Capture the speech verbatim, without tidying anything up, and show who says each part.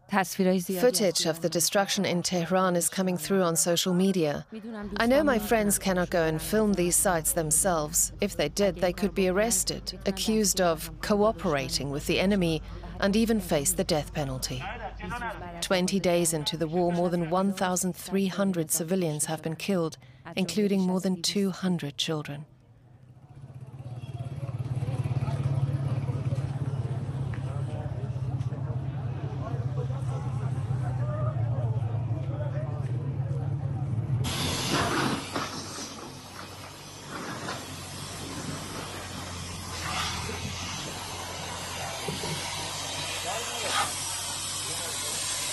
Speaker 1: Footage of the destruction in Tehran is coming through on social media. I know my friends cannot go and film these sites themselves. If they did, they could be arrested, accused of cooperating with the enemy, and even face the death penalty. Twenty days into the war, more than one thousand three hundred civilians have been killed, including more than two hundred children.